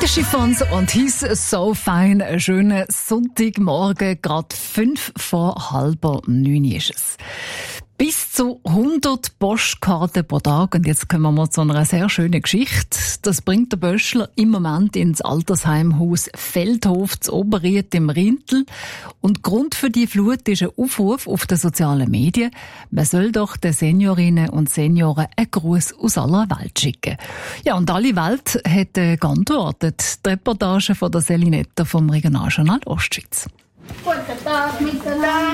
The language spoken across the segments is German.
Der Chiffons und «He's so fine». Einen schönen Sonntagmorgen, gerade 8:55 ist es. Bis zu 100 Postkarten pro Tag. Und jetzt kommen wir mal zu einer sehr schönen Geschichte. Das bringt der Böschler im Moment ins Altersheimhaus Feldhof zu Oberried im Rintel. Und Grund für die Flut ist ein Aufruf auf den sozialen Medien. Man soll doch den Seniorinnen und Senioren einen Gruß aus aller Welt schicken. Ja, und alle Welt hat geantwortet. Die Reportage von der Selinetta vom Regionaljournal Ostschweiz. Guten Tag miteinander.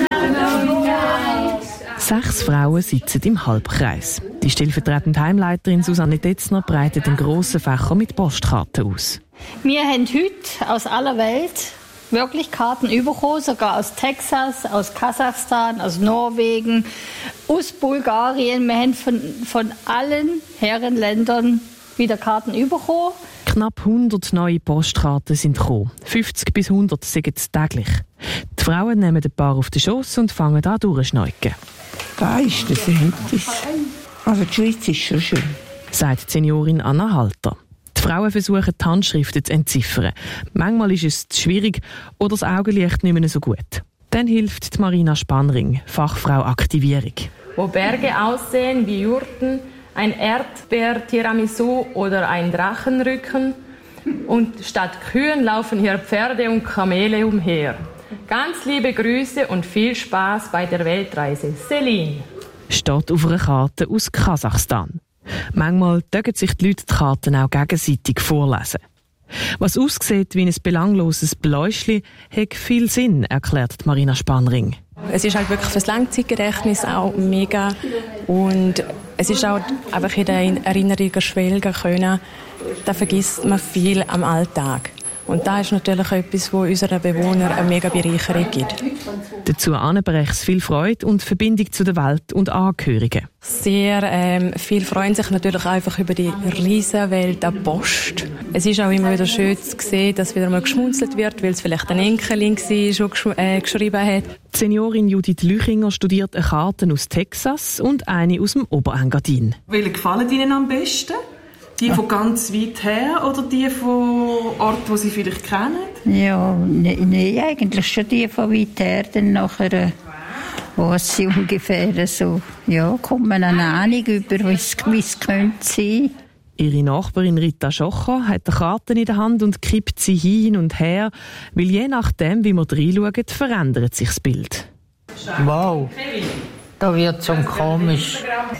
6 Frauen sitzen im Halbkreis. Die stellvertretende Heimleiterin Susanne Detzner breitet einen grossen Fächer mit Postkarten aus. Wir haben heute aus aller Welt wirklich Karten bekommen, sogar aus Texas, aus Kasachstan, aus Norwegen, aus Bulgarien. Wir haben von allen Herrenländern wieder Karten bekommen. Knapp 100 neue Postkarten sind gekommen. 50 bis 100 sind es täglich. Die Frauen nehmen ein paar auf den Schoss und fangen an durchzuschneuken. Da ist das Händisch. Also die Schweiz ist schon schön, sagt die Seniorin Anna Halter. Die Frauen versuchen, die Handschriften zu entziffern. Manchmal ist es zu schwierig oder das Augenlicht nicht mehr so gut. Dann hilft die Marina Spannring, Fachfrau Aktivierung. Wo Berge aussehen wie Jurten, ein Erdbeer-Tiramisu oder ein Drachenrücken. Und statt Kühen laufen hier Pferde und Kamele umher. Ganz liebe Grüße und viel Spaß bei der Weltreise. Celine. Steht auf einer Karte aus Kasachstan. Manchmal dürfen sich die Leute die Karten auch gegenseitig vorlesen. Was aussieht wie ein belangloses Bläuschli, hat viel Sinn, erklärt Marina Spannring. Es ist halt wirklich fürs Langzeitgedächtnis auch mega und es ist auch einfach in den Erinnerungen schwelgen können. Da vergisst man viel am Alltag. Und das ist natürlich etwas, was unseren Bewohnern eine mega Bereicherung gibt. Dazu bringt es viel Freude und Verbindung zu der Welt und Angehörigen. Sehr viel freuen sich natürlich einfach über die riesen Welt der Post. Es ist auch immer wieder schön zu sehen, dass wieder mal geschmunzelt wird, weil es vielleicht ein Enkelin war, der geschrieben hat. Die Seniorin Judith Lüchinger studiert eine Karte aus Texas und eine aus dem Oberengadin. Welche gefallen Ihnen am besten? Die von ganz weit her oder die von Orten, die Sie vielleicht kennen? Ja, nee, eigentlich schon die von weit her. Dann nachher, was sie ungefähr so, ja, kommt man eine Ahnung über, wie es könnte sein. Ihre Nachbarin Rita Schocher hat eine Karte in der Hand und kippt sie hin und her, weil je nachdem, wie man reinschaut, verändert sich das Bild. Wow, da wird es schon komisch.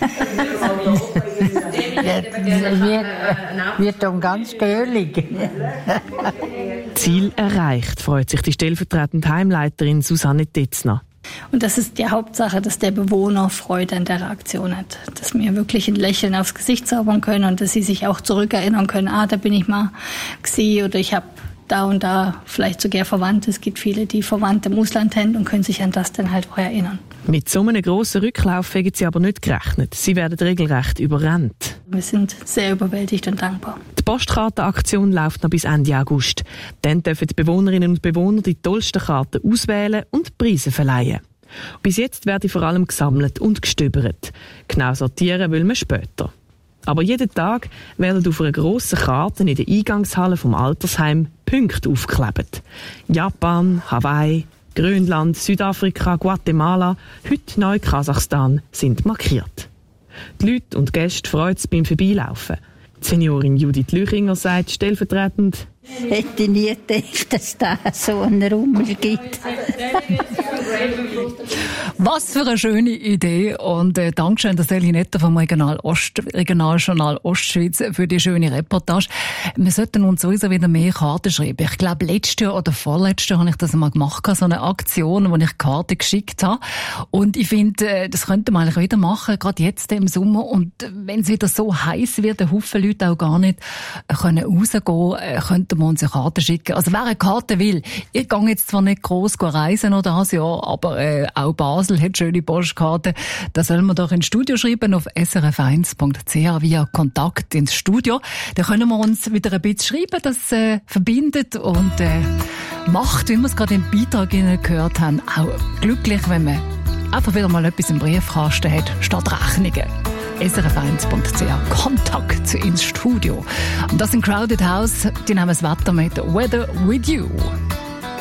wird dann ganz göhlig. Ziel erreicht, freut sich die stellvertretende Heimleiterin Susanne Detzner. Und das ist die Hauptsache, dass der Bewohner Freude an der Aktion hat. Dass wir wirklich ein Lächeln aufs Gesicht zaubern können und dass sie sich auch zurückerinnern können. Da bin ich mal gewesen oder ich habe da und da vielleicht sogar Verwandte. Es gibt viele, die Verwandte im Ausland haben und können sich an das dann halt auch erinnern. Mit so einem grossen Rücklauf haben sie aber nicht gerechnet. Sie werden regelrecht überrannt. Wir sind sehr überwältigt und dankbar. Die Postkartenaktion läuft noch bis Ende August. Dann dürfen die Bewohnerinnen und Bewohner die tollsten Karten auswählen und Preise verleihen. Bis jetzt werden vor allem gesammelt und gestöbert. Genau sortieren will man später. Aber jeden Tag werden auf einer grossen Karte in der Eingangshalle vom Altersheim Punkte aufgeklebt. Japan, Hawaii, Grönland, Südafrika, Guatemala, heute neu Kasachstan sind markiert. Die Leute und Gäste freuen sich beim Vorbeilaufen. Die Seniorin Judith Lüchinger sagt stellvertretend: Hätte nie gedacht, dass es so einen Rummel gibt. Was für eine schöne Idee und Dankeschön der Selinetta vom Regionaljournal Ostschweiz für die schöne Reportage. Wir sollten uns sowieso wieder mehr Karten schreiben. Ich glaube, letztes Jahr oder vorletztes Jahr habe ich das einmal gemacht, so eine Aktion, wo ich Karten geschickt habe. Und ich finde, das könnte man eigentlich wieder machen, gerade jetzt im Sommer. Und wenn es wieder so heiß wird, ein Haufen Leute auch gar nicht können rausgehen, könnten wir uns eine Karte schicken. Also wer eine Karte will, ich gehe jetzt zwar nicht gross reisen noch dieses Jahr, aber auch Basel hat schöne Postkarten. Da soll man doch ins Studio schreiben auf srf1.ch via Kontakt ins Studio. Da können wir uns wieder ein bisschen schreiben, das verbindet und macht, wie wir es gerade im Beitrag gehört haben, auch glücklich, wenn man einfach wieder mal etwas im Briefkasten hat, statt Rechnungen. srf1.ch. Kontakt ins Studio. Und das sind Crowded House, die nehmen das Wetter mit Weather With You.